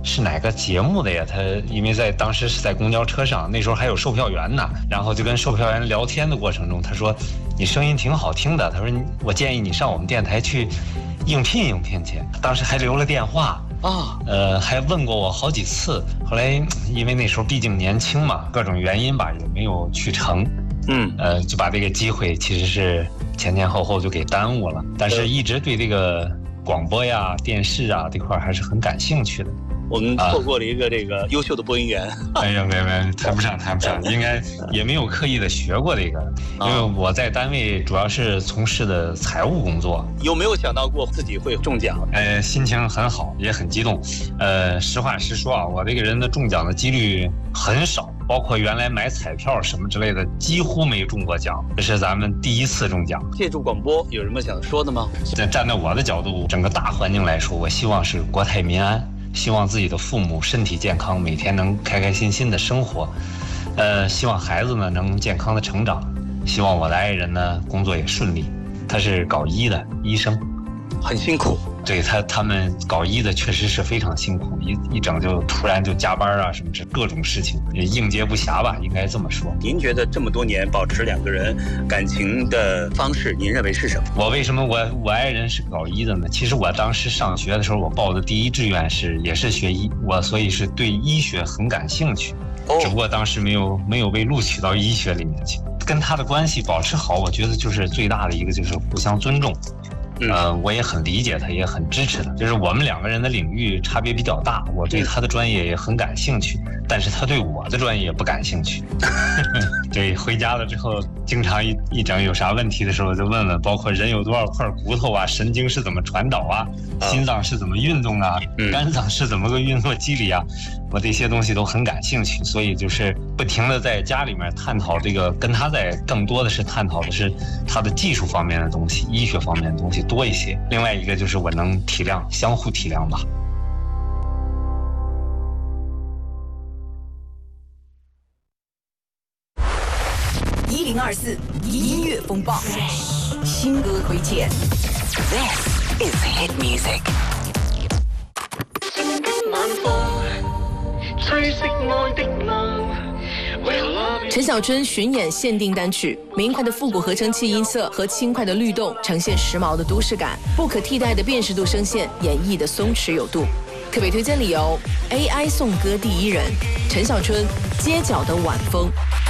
是哪个节目的呀？他因为当时是在公交车上，那时候还有售票员呢，然后就跟售票员聊天的过程中，他说你声音挺好听的，他说我建议你上我们电台去应聘去。当时还留了电话啊，还问过我好几次。后来因为那时候毕竟年轻嘛，各种原因吧，也没有去成。就把这个机会其实是前后就给耽误了，但是一直对这个广播呀、电视啊这块还是很感兴趣的。 我们错过了一个这个优秀的播音员。 哎呀，没，谈不上，应该也没有刻意的学过这个，因为我在单位主要是从事的财务工作。 有没有想到过自己会中奖？ 心情很好，也很激动。实话实说啊，我这个人的中奖的几率很少，包括原来买彩票什么之类的，几乎没中过奖。这是咱们第一次中奖。 借助广播，有什么想说的吗？ 站在我的角度，整个大环境来说，我希望是国泰民安。希望自己的父母身体健康，每天能开开心心的生活，希望孩子呢能健康的成长，希望我的爱人呢工作也顺利。他是搞医的医生， 很辛苦。 对他们搞医的确实是非常辛苦，一整就突然就加班啊什么这各种事情，也应接不暇吧，应该这么说。 您觉得这么多年保持两个人感情的方式，您认为是什么？ 我为什么我爱人是搞医的呢？其实我当时上学的时候，我报的第一志愿也是学医，我所以是对医学很感兴趣，只不过当时没有被录取到医学里面去。跟他的关系保持好，我觉得就是最大的一个就是互相尊重。我也很理解他，也很支持他。就是我们两个人的领域差别比较大，我对他的专业也很感兴趣，但是他对我的专业也不感兴趣。对，回家了之后，经常一整有啥问题的时候就问问，包括人有多少块骨头啊，神经是怎么传导啊，心脏是怎么运动啊，肝脏是怎么个运作机理啊，我这些东西都很感兴趣，所以就是不停的在家里面探讨这个，跟他在更多的是探讨的是他的技术方面的东西，医学方面的东西多一些。另外一个就是我能体谅，相互体谅吧。 1024音乐风暴，新歌推荐。This is hit music。陈小春巡演限定单曲，明快的复古合成器音色和轻快的律动，呈现时髦的都市感，不可替代的辨识度声线演绎的松弛有度。特别推荐理由 ：AI 颂歌第一人，陈小春，街角的晚风。